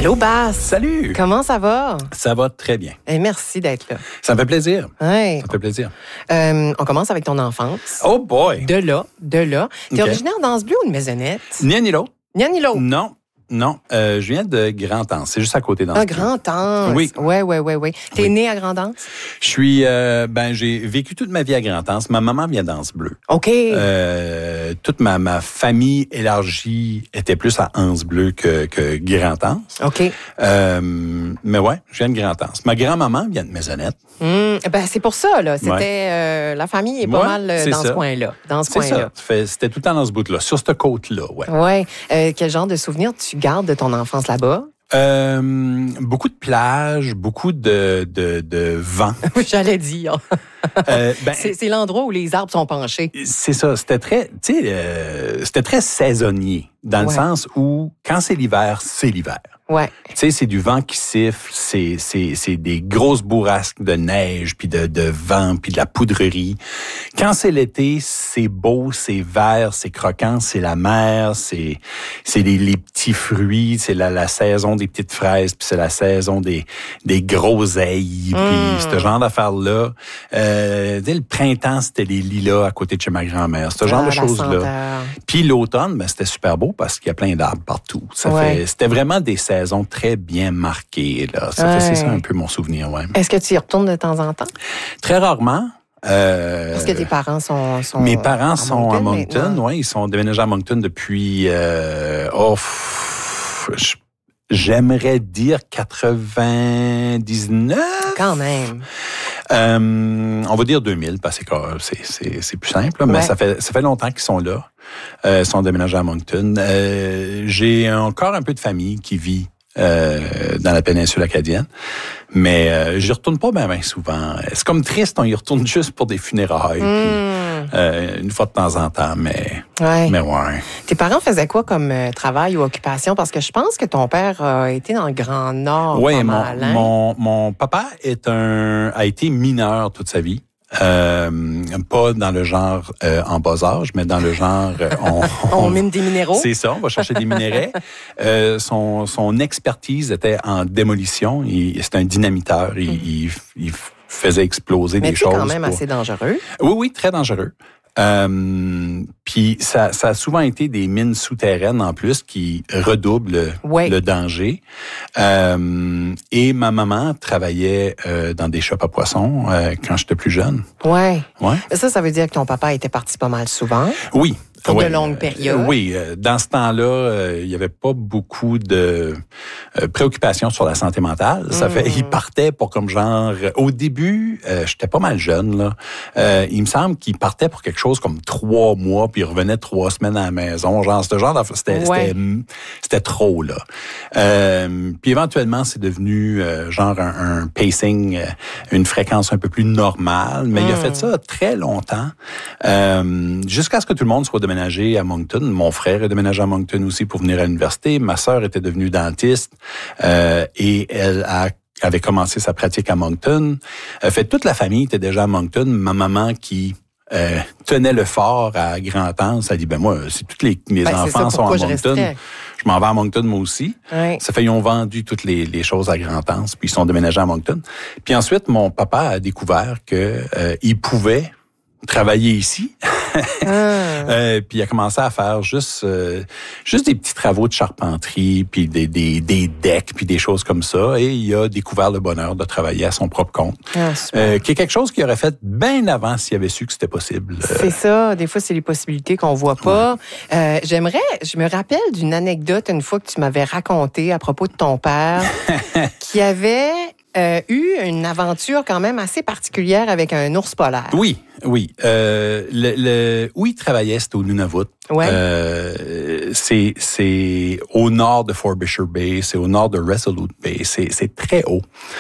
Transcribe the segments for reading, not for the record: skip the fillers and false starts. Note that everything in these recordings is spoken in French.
Allô, Bas. Salut! Comment ça va? Ça va très bien. Et merci d'être là. Ça me fait plaisir. Ouais. Ça me fait plaisir. On commence avec ton enfance. Oh boy! De là. T'es OK. originaire d'Anse-Bleu ou de Maisonnette? Ni un ni l'autre. Ni un ni l'autre. Non. Je viens de Grand-Anse. C'est juste à côté d'Anse. Ah, Grand-Anse. Oui. Ouais. T'es Oui. né à Grand-Anse? Je suis... j'ai vécu toute ma vie à Grand-Anse. Ma maman vient d'Anse-Bleu. OK. Toute ma famille élargie était plus à Anse-Bleu que Grand-Anse. OK. Mais ouais, je viens de Grand-Anse. Ma grand-maman vient de Maisonnette. C'est pour ça, là. C'était... la famille est pas Ouais, mal c'est dans ça. ce coin-là. C'est ça. C'était tout le temps dans ce bout-là. Sur cette côte-là, ouais. Ouais. Quel genre de souvenirs tu gardes de ton enfance là-bas? Beaucoup de plages, beaucoup de vent. J'allais dire. Ben, C'est l'endroit où les arbres sont penchés. c'est ça. C'était très saisonnier, dans le Ouais. sens où, quand c'est l'hiver, c'est l'hiver. Ouais. Tu sais, c'est du vent qui siffle, c'est des grosses bourrasques de neige, puis de vent, puis de la poudrerie. Quand c'est l'été, c'est beau, c'est vert, c'est croquant, c'est la mer, c'est les petits fruits, c'est la saison des petites fraises, puis c'est la saison des groseilles, puis ce genre d'affaires-là. Le printemps, c'était les lilas à côté de chez ma grand-mère, ce genre de la choses-là. senteur. Puis l'automne, c'était super beau parce qu'il y a plein d'arbres partout. C'était vraiment des saisons très bien marquées, là. C'est ça un peu mon souvenir, ouais. Est-ce que tu y retournes de temps en temps? Très rarement. Parce que tes parents sont Mes parents sont à Moncton, maintenant. ouais. Ils sont déménagés à Moncton depuis, j'aimerais dire 99. Quand même. On va dire 2000 parce que c'est plus simple, là, mais Ouais. ça fait longtemps qu'ils sont là. Ils sont déménagés à Moncton. J'ai encore un peu de famille qui vit dans la péninsule acadienne, mais j'y retourne pas bien souvent. C'est comme triste, on y retourne juste pour des funérailles, puis, une fois de temps en temps, mais Ouais. ouais. Tes parents faisaient quoi comme travail ou occupation? Parce que je pense que ton père a été dans le Grand Nord. Oui, pas mal, hein? mon papa a été mineur toute sa vie. Pas dans le genre en bas âge, mais dans le genre On mine des minéraux? C'est ça, on va chercher des minéraux. Son expertise était en démolition. C'était un dynamiteur. Il faisait exploser Mais des c'est choses. quand même assez dangereux. Oui, très dangereux. Puis ça a souvent été des mines souterraines en plus qui redoublent le danger. Et ma maman travaillait dans des shops à poissons quand j'étais plus jeune. Ouais. Ouais. Ça veut dire que ton papa était parti pas mal souvent. Oui. Pour de longues périodes. Oui, dans ce temps-là, il y avait pas beaucoup de préoccupations sur la santé mentale. Ça fait, il partait pour comme genre, au début, j'étais pas mal jeune là. Il me semble qu'il partait pour quelque chose comme 3 mois, puis il revenait 3 semaines à la maison. Genre, c'était trop là. Puis éventuellement, c'est devenu genre un pacing, une fréquence un peu plus normale. Mais il a fait ça très longtemps, jusqu'à ce que tout le monde soit déménagé à Moncton. Mon frère est déménagé à Moncton aussi pour venir à l'université. Ma sœur était devenue dentiste et elle avait commencé sa pratique à Moncton. Toute la famille était déjà à Moncton. Ma maman qui tenait le fort à Grand-Anse, elle dit, moi, si tous mes enfants sont à Moncton, je m'en vais à Moncton moi aussi. Ouais. Ça fait, ils ont vendu toutes les choses à Grand-Anse, puis ils sont déménagés à Moncton. Puis ensuite, mon papa a découvert que il pouvait travailler ici. Puis il a commencé à faire juste des petits travaux de charpenterie, puis des decks, puis des choses comme ça. Et il a découvert le bonheur de travailler à son propre compte. Qui est quelque chose qu'il aurait fait bien avant s'il avait su que c'était possible. C'est ça. Des fois, c'est les possibilités qu'on voit pas. Je me rappelle d'une anecdote une fois que tu m'avais raconté à propos de ton père, qui avait eu une aventure quand même assez particulière avec un ours polaire. Oui. Où il travaillait, c'était au Nunavut. Ouais. C'est au nord de Frobisher Bay, c'est au nord de Resolute Bay, c'est très haut.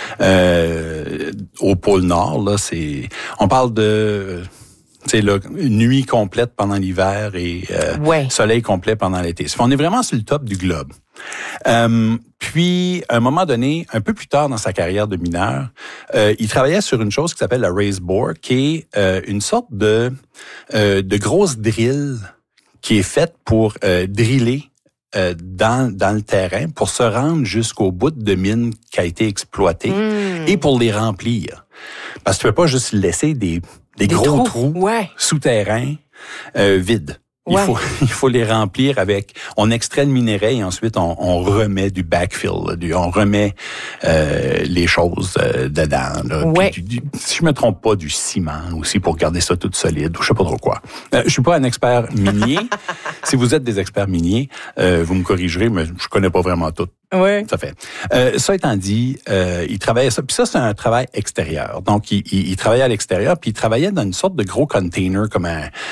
Au pôle Nord, là, on parle de nuit complète pendant l'hiver et soleil complet pendant l'été. On est vraiment sur le top du globe. Puis, à un moment donné, un peu plus tard dans sa carrière de mineur, il travaillait sur une chose qui s'appelle la raise bore, qui est une sorte de grosse drill qui est faite pour driller dans le terrain pour se rendre jusqu'au bout de mine qui a été exploité et pour les remplir. Parce que tu peux pas juste laisser des gros trous souterrains vides. Il faut les remplir avec... On extrait le minerai et ensuite on remet du backfill, on remet les choses dedans. Là. Puis, si je me trompe pas, du ciment aussi pour garder ça tout solide ou je sais pas trop quoi. Je suis pas un expert minier. Si vous êtes des experts miniers, vous me corrigerez, mais je connais pas vraiment tout. Oui. Ça fait. Ça étant dit, il travaillait ça. Puis ça, c'est un travail extérieur. Donc, il travaillait à l'extérieur, puis il travaillait dans une sorte de gros container, comme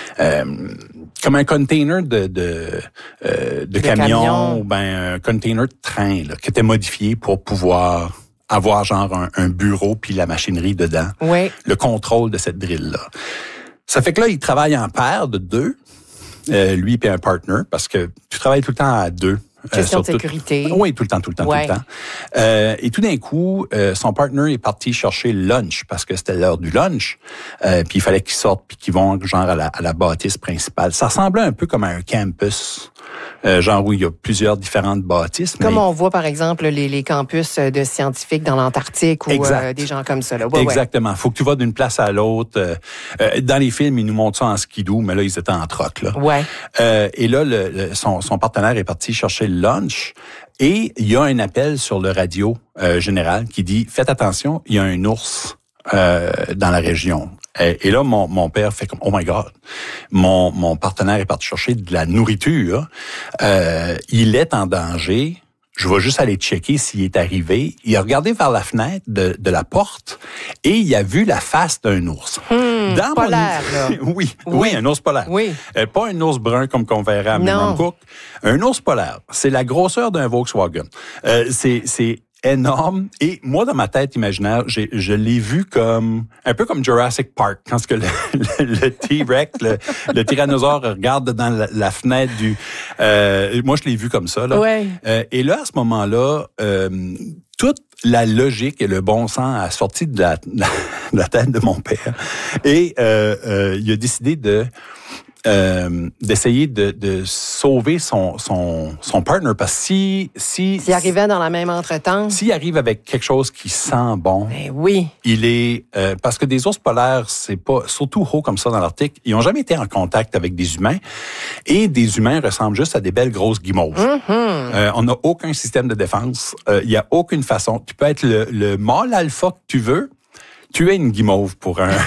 un container de camion ou ben un container de train là, qui était modifié pour pouvoir avoir genre un bureau puis la machinerie dedans. Oui. Le contrôle de cette drill-là. Ça fait que là, il travaille en paire de deux, lui et un partner, parce que tu travailles tout le temps à deux. Question de sécurité. Oui, tout le temps. Et tout d'un coup, son partner est parti chercher le lunch parce que c'était l'heure du lunch. Puis il fallait qu'ils sortent puis qu'ils vont genre à la bâtisse principale. Ça ressemblait un peu comme à un campus, genre où il y a plusieurs différentes bâtisses. Comme on voit par exemple les campus de scientifiques dans l'Antarctique ou des gens comme ça. Là. Exactement. Faut que tu vas d'une place à l'autre. Dans les films, ils nous montrent ça en skidoo, mais là ils étaient en troc là. Ouais. Et là, son partenaire est parti chercher le lunch et il y a un appel sur le radio général qui dit « Faites attention, il y a un ours dans la région. » Et là, mon père fait comme « Oh my God! » Mon partenaire est parti chercher de la nourriture. Il est en danger. Je vais juste aller checker s'il est arrivé. Il a regardé vers la fenêtre de la porte et il a vu la face d'un ours. Polaire, là. Oui, un ours polaire. Oui. Pas un ours brun comme qu'on verrait à Mme Cook. Un ours polaire. C'est la grosseur d'un Volkswagen. C'est énorme. Et moi, dans ma tête imaginaire, je l'ai vu comme un peu comme Jurassic Park, quand ce que le T-Rex, le tyrannosaure regarde dans la fenêtre du... moi, je l'ai vu comme ça. Là. Ouais. Et là, à ce moment-là, toute la logique et le bon sens a sorti de la tête de mon père. Et il a décidé d'essayer de sauver son partner parce que s'il arrivait dans la même entretemps, s'il arrive avec quelque chose qui sent bon, ben oui, il est parce que des ours polaires, c'est pas surtout haut comme ça dans l'Arctique, ils ont jamais été en contact avec des humains et des humains ressemblent juste à des belles grosses guimauves. On n'a aucun système de défense, il y a aucune façon. Tu peux être le mâle alpha que tu veux, tu es une guimauve pour un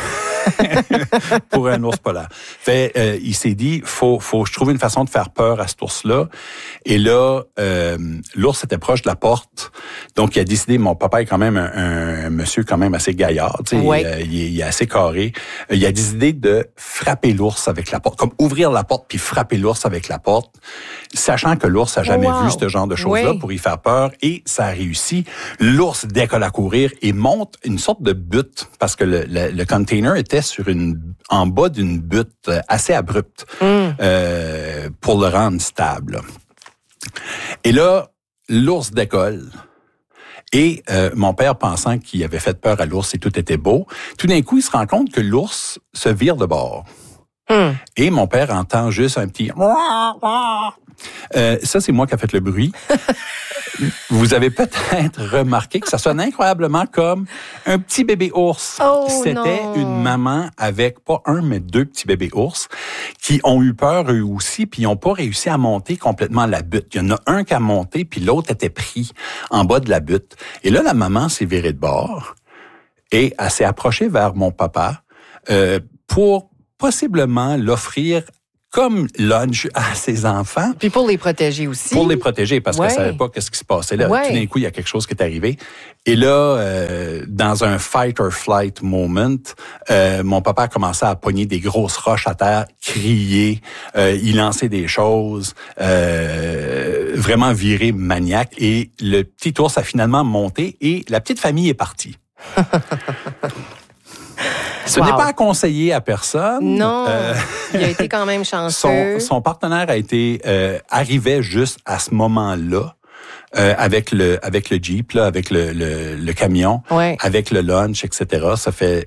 pour un ours polaire. Il s'est dit, faut je trouve une façon de faire peur à cet ours-là. Et là, l'ours était proche de la porte. Donc, il a décidé, mon papa est quand même un monsieur quand même assez gaillard, tu sais, il est assez carré. Il a décidé de frapper l'ours avec la porte, comme ouvrir la porte puis frapper l'ours avec la porte, sachant que l'ours a jamais vu ce genre de choses-là pour y faire peur. Et ça a réussi. L'ours décolle à courir et monte une sorte de butte parce que le container était en bas d'une butte assez abrupte pour le rendre stable. Et là, l'ours décolle. Et mon père, pensant qu'il avait fait peur à l'ours et tout était beau, tout d'un coup, il se rend compte que l'ours se vire de bord. Et mon père entend juste un petit... ça, c'est moi qui ai fait le bruit. Vous avez peut-être remarqué que ça sonne incroyablement comme un petit bébé ours. C'était une maman avec pas un, mais deux petits bébés ours qui ont eu peur eux aussi, puis ils n'ont pas réussi à monter complètement la butte. Il y en a un qui a monté, puis l'autre était pris en bas de la butte. Et là, la maman s'est virée de bord et elle s'est approchée vers mon papa pour possiblement l'offrir comme lunch à ses enfants. Puis pour les protéger aussi. Pour les protéger, parce qu'elle ne savait pas qu'est-ce qui se passait là. Tout d'un coup, il y a quelque chose qui est arrivé. Et là, dans un fight or flight moment, mon papa a commencé à pogner des grosses roches à terre, crier, il lançait des choses, vraiment viré maniaque. Et le petit ours a finalement monté et la petite famille est partie. Ce n'est pas à conseiller à personne. Non, il a été quand même chanceux. Son partenaire a été arrivait juste à ce moment-là avec le Jeep, là, avec le camion, avec le lunch, etc. Ça fait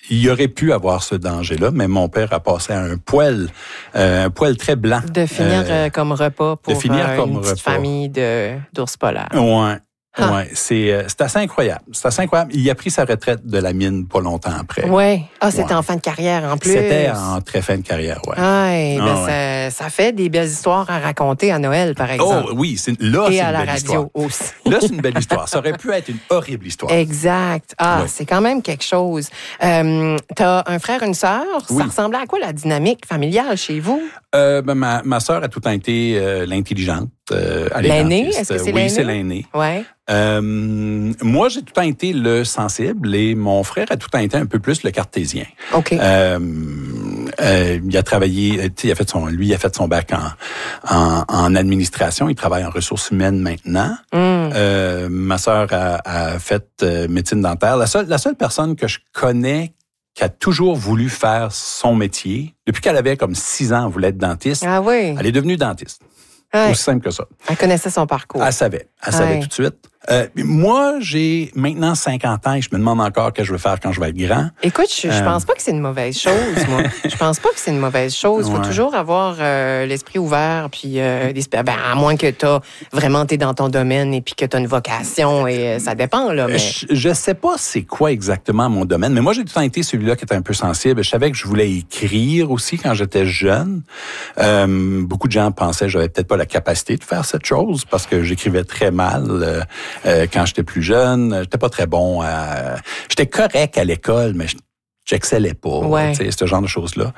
il y aurait pu avoir ce danger-là, mais mon père a passé à un poêle très blanc. De finir comme repas pour une petite famille d'ours polaires. Ouais. Ouais, c'est assez incroyable. C'est assez incroyable. Il a pris sa retraite de la mine pas longtemps après. Ouais. C'était en fin de carrière en plus. C'était en très fin de carrière, ouais. Ouais. Ça fait des belles histoires à raconter à Noël, par exemple. Oh oui, c'est à une la belle radio histoire. aussi. Là, c'est une belle histoire. Ça aurait pu être une horrible histoire. Exact. C'est quand même quelque chose. T'as un frère, une sœur. Oui. Ça ressemblait à quoi la dynamique familiale chez vous? Ma sœur a tout le temps été l'intelligente. L'aînée? Est-ce que c'est l'aînée? Oui, c'est l'aînée. Ouais. Moi, j'ai tout le temps été le sensible et mon frère a tout le temps été un peu plus le cartésien. OK. Il a travaillé, il a fait son bac en administration. Il travaille en ressources humaines maintenant. Ma sœur a fait médecine dentaire. La seule personne que je connais qui a toujours voulu faire son métier, depuis qu'elle avait comme 6 ans, elle voulait être dentiste. Ah oui. Elle est devenue dentiste. Ouais. Aussi simple que ça. Elle connaissait son parcours. Elle savait tout de suite. Moi, j'ai maintenant 50 ans et je me demande encore que je veux faire quand je vais être grand. Écoute, je pense pas que c'est une mauvaise chose, moi. Je pense pas que c'est une mauvaise chose. Il faut toujours avoir l'esprit ouvert, puis à moins que t'es dans ton domaine et puis que t'as une vocation, et ça dépend, là. Mais... Je sais pas c'est quoi exactement mon domaine, mais moi, j'ai tout le temps été celui-là qui était un peu sensible. Je savais que je voulais écrire aussi quand j'étais jeune. Beaucoup de gens pensaient que j'avais peut-être pas la capacité de faire cette chose parce que j'écrivais très mal. Quand j'étais plus jeune, j'étais pas très bon. J'étais correct à l'école, mais j'excellais pas. Ouais. Ce genre de choses-là.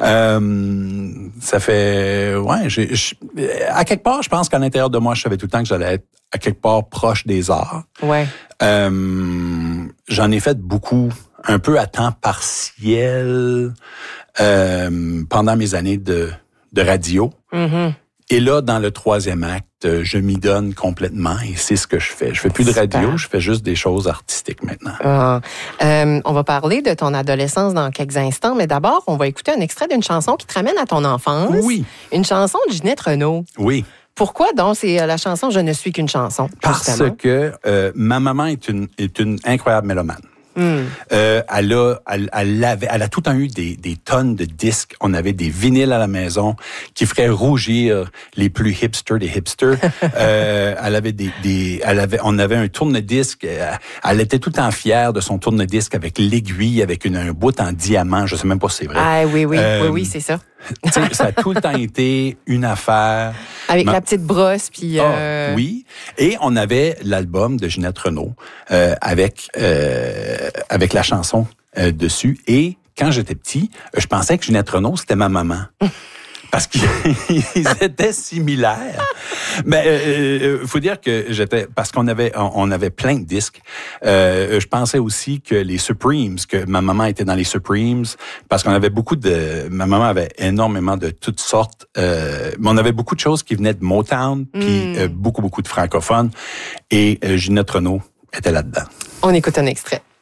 Ça fait, à quelque part, je pense qu'à l'intérieur de moi, je savais tout le temps que j'allais être à quelque part proche des arts. Ouais. J'en ai fait beaucoup, un peu à temps partiel pendant mes années de radio. Mm-hmm. Et là, dans le 3e acte, je m'y donne complètement et c'est ce que je fais. Je fais plus de radio, je fais juste des choses artistiques maintenant. On va parler de ton adolescence dans quelques instants, mais d'abord, on va écouter un extrait d'une chanson qui te ramène à ton enfance. Oui. Une chanson de Ginette Renault. Oui. Pourquoi donc c'est la chanson « Je ne suis qu'une chanson ». Parce que ma maman est une incroyable mélomane. Elle a tout le temps eu des tonnes de disques. On avait des vinyles à la maison qui feraient rougir les plus hipsters des hipsters. On avait un tourne-disque. Elle était tout le temps fière de son tourne-disque avec l'aiguille, avec un bout en diamant. Je sais même pas si c'est vrai. Ah oui, c'est ça. Ça a tout le temps été une affaire. Avec la petite brosse, puis... Oui. Et on avait l'album de Ginette Renault avec la chanson dessus. Et quand j'étais petit, je pensais que Ginette Renault, c'était ma maman. Parce qu'ils étaient similaires. Mais faut dire que parce qu'on avait plein de disques. Je pensais aussi que les Supremes, que ma maman était dans les Supremes, parce qu'on avait ma maman avait énormément de toutes sortes. Mais on avait beaucoup de choses qui venaient de Motown, puis beaucoup de francophones. Et Ginette Renault était là-dedans. On écoute un extrait.